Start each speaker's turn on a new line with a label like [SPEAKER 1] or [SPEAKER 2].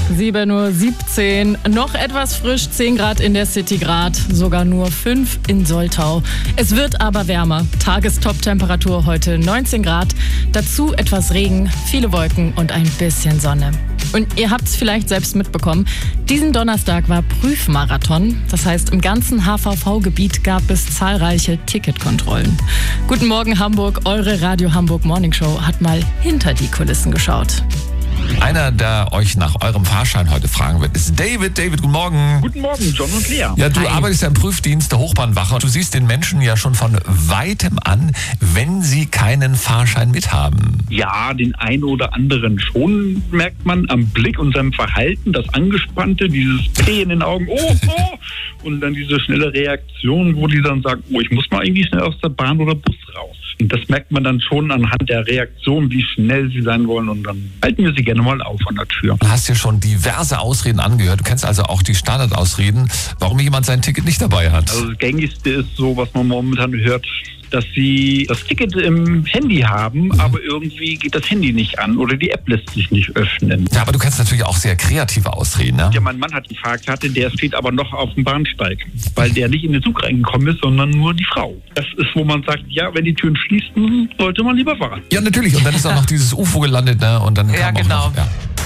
[SPEAKER 1] 7:17 Uhr. Noch etwas frisch, 10 Grad in der City Grad, sogar nur 5 in Soltau. Es wird aber wärmer. Tagestop-Temperatur heute 19 Grad. Dazu etwas Regen, viele Wolken und ein bisschen Sonne. Und ihr habt es vielleicht selbst mitbekommen, diesen Donnerstag war Prüfmarathon. Das heißt, im ganzen HVV-Gebiet gab es zahlreiche Ticketkontrollen. Guten Morgen Hamburg, eure Radio Hamburg Morning Show hat mal hinter die Kulissen geschaut.
[SPEAKER 2] Einer, der euch nach eurem Fahrschein heute fragen wird, ist David. David, guten Morgen.
[SPEAKER 3] Guten Morgen, John und Lea.
[SPEAKER 2] Ja, du
[SPEAKER 1] Hi.
[SPEAKER 2] arbeitest ja im Prüfdienst der Hochbahnwache und du siehst den Menschen ja schon von weitem an, wenn sie keinen Fahrschein mithaben.
[SPEAKER 3] Ja, den einen oder anderen schon merkt man am Blick und seinem Verhalten, das Angespannte, dieses P in den Augen, oh, und dann diese schnelle Reaktion, wo die dann sagen, oh, ich muss mal irgendwie schnell aus der Bahn oder Bus raus. Und das merkt man dann schon anhand der Reaktion, wie schnell sie sein wollen, und dann halten wir sie gerne mal auf an der Tür.
[SPEAKER 2] Du hast dir schon diverse Ausreden angehört. Du kennst also auch die Standardausreden, warum jemand sein Ticket nicht dabei hat.
[SPEAKER 3] Also das Gängigste ist so, was man momentan hört, dass sie das Ticket im Handy haben, aber irgendwie geht das Handy nicht an oder die App lässt sich nicht öffnen.
[SPEAKER 2] Ja, aber du kennst natürlich auch sehr kreative Ausreden, ne?
[SPEAKER 3] Ja, mein Mann hat die Fahrkarte, der steht aber noch auf dem Bahnsteig, weil der nicht in den Zug reingekommen ist, sondern nur die Frau. Das ist, wo man sagt, ja, wenn die Türen schließen, sollte man lieber fahren.
[SPEAKER 2] Ja, natürlich. Und dann ist auch noch dieses UFO gelandet, ne? Und dann
[SPEAKER 4] Ja,
[SPEAKER 2] kam auch
[SPEAKER 4] genau.
[SPEAKER 2] noch, ja.